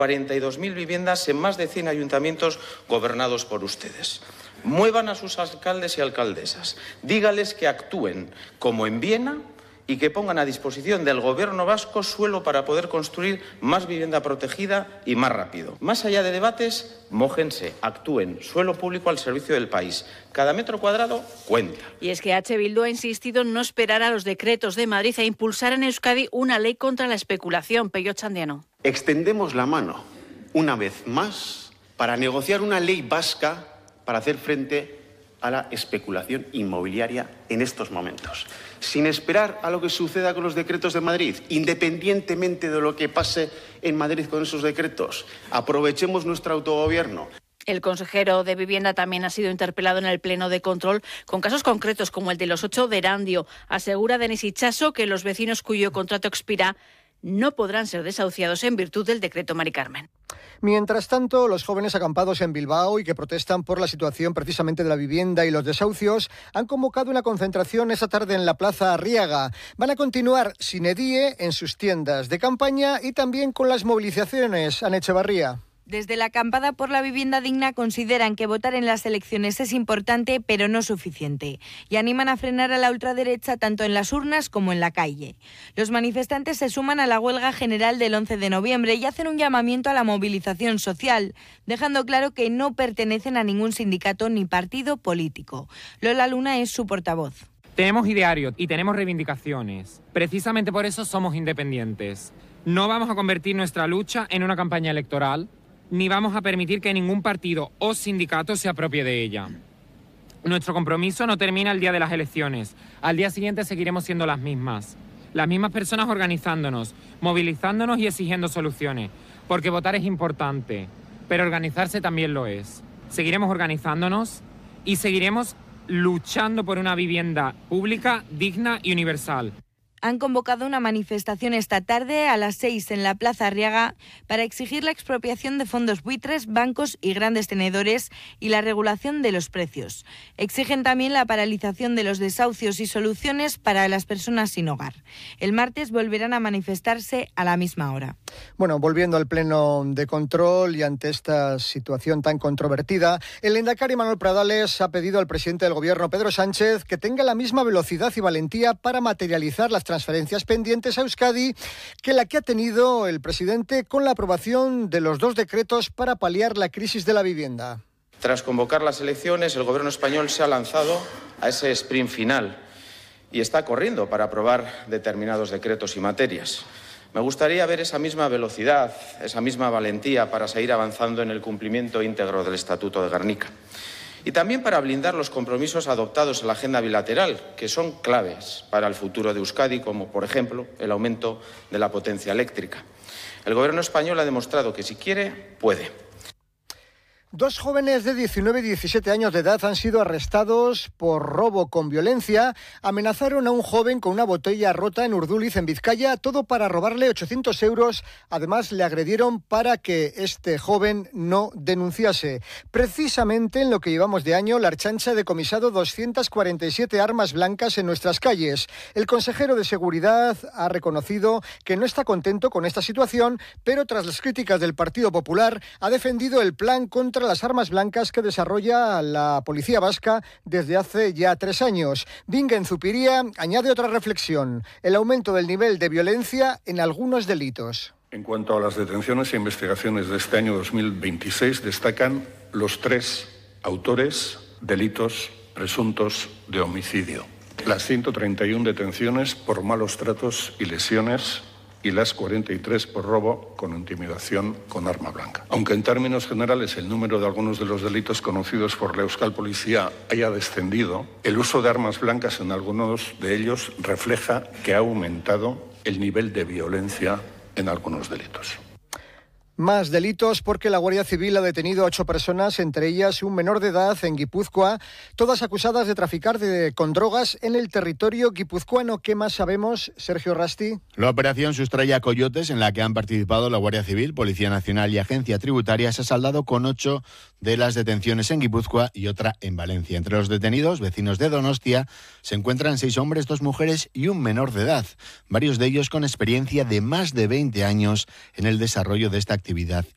42.000 viviendas en más de 100 ayuntamientos gobernados por ustedes. Muevan a sus alcaldes y alcaldesas. Dígales que actúen como en Viena y que pongan a disposición del Gobierno vasco suelo para poder construir más vivienda protegida y más rápido. Más allá de debates, mójense, actúen. Suelo público al servicio del país. Cada metro cuadrado cuenta. Y es que H. Bildu ha insistido en no esperar a los decretos de Madrid e impulsar en Euskadi una ley contra la especulación. Pello Chandiano. Extendemos la mano, una vez más, para negociar una ley vasca para hacer frente a la especulación inmobiliaria en estos momentos, sin esperar a lo que suceda con los decretos de Madrid, independientemente de lo que pase en Madrid con esos decretos. Aprovechemos nuestro autogobierno. El consejero de Vivienda también ha sido interpelado en el Pleno de Control con casos concretos como el de los 8 de Erandio. Asegura Denis Itxaso que los vecinos cuyo contrato expira no podrán ser desahuciados en virtud del decreto Mari Carmen. Mientras tanto, los jóvenes acampados en Bilbao y que protestan por la situación precisamente de la vivienda y los desahucios han convocado una concentración esta tarde en la Plaza Arriaga. Van a continuar sin edie en sus tiendas de campaña y también con las movilizaciones. Ana Echevarría. Desde la acampada por la vivienda digna consideran que votar en las elecciones es importante, pero no suficiente, y animan a frenar a la ultraderecha tanto en las urnas como en la calle. Los manifestantes se suman a la huelga general del 11 de noviembre y hacen un llamamiento a la movilización social, dejando claro que no pertenecen a ningún sindicato ni partido político. Lola Luna es su portavoz. Tenemos ideario y tenemos reivindicaciones. Precisamente por eso somos independientes. No vamos a convertir nuestra lucha en una campaña electoral, ni vamos a permitir que ningún partido o sindicato se apropie de ella. Nuestro compromiso no termina el día de las elecciones. Al día siguiente seguiremos siendo las mismas personas organizándonos, movilizándonos y exigiendo soluciones, porque votar es importante, pero organizarse también lo es. Seguiremos organizándonos y seguiremos luchando por una vivienda pública, digna y universal. Han convocado una manifestación esta tarde a las 6 en la Plaza Arriaga para exigir la expropiación de fondos buitres, bancos y grandes tenedores y la regulación de los precios. Exigen también la paralización de los desahucios y soluciones para las personas sin hogar. El martes volverán a manifestarse a la misma hora. Bueno, volviendo al Pleno de Control y ante esta situación tan controvertida, el lehendakari Manuel Pradales ha pedido al presidente del Gobierno, Pedro Sánchez, que tenga la misma velocidad y valentía para materializar las transferencias pendientes a Euskadi que la que ha tenido el presidente con la aprobación de los 2 decretos para paliar la crisis de la vivienda. Tras convocar las elecciones, el Gobierno español se ha lanzado a ese sprint final y está corriendo para aprobar determinados decretos y materias. Me gustaría ver esa misma velocidad, esa misma valentía para seguir avanzando en el cumplimiento íntegro del Estatuto de Gernika. Y también para blindar los compromisos adoptados en la agenda bilateral, que son claves para el futuro de Euskadi, como, por ejemplo, el aumento de la potencia eléctrica. El Gobierno español ha demostrado que si quiere, puede. 2 jóvenes de 19 y 17 años de edad han sido arrestados por robo con violencia. Amenazaron a un joven con una botella rota en Urduliz, en Vizcaya, todo para robarle 800 euros. Además, le agredieron para que este joven no denunciase. Precisamente en lo que llevamos de año, la Ertzaintza ha decomisado 247 armas blancas en nuestras calles. El consejero de Seguridad ha reconocido que no está contento con esta situación, pero tras las críticas del Partido Popular, ha defendido el plan contra las armas blancas que desarrolla la policía vasca desde hace ya 3 años. Bingen Zupiria añade otra reflexión: el aumento del nivel de violencia en algunos delitos. En cuanto a las detenciones e investigaciones de este año 2026, destacan los 3 autores delitos presuntos de homicidio, las 131 detenciones por malos tratos y lesiones y las 43 por robo con intimidación con arma blanca. Aunque en términos generales el número de algunos de los delitos conocidos por la Euskal Policía haya descendido, el uso de armas blancas en algunos de ellos refleja que ha aumentado el nivel de violencia en algunos delitos. Más delitos porque la Guardia Civil ha detenido a 8 personas, entre ellas un menor de edad en Guipúzcoa, todas acusadas de traficar con drogas en el territorio guipuzcoano. ¿Qué más sabemos, Sergio Rasti? La operación Sustraya Coyotes, en la que han participado la Guardia Civil, Policía Nacional y Agencia Tributaria, se ha saldado con 8 de las detenciones en Guipúzcoa y otra en Valencia. Entre los detenidos, vecinos de Donostia, se encuentran 6 hombres, 2 mujeres y un menor de edad, varios de ellos con experiencia de más de 20 años en el desarrollo de esta actividad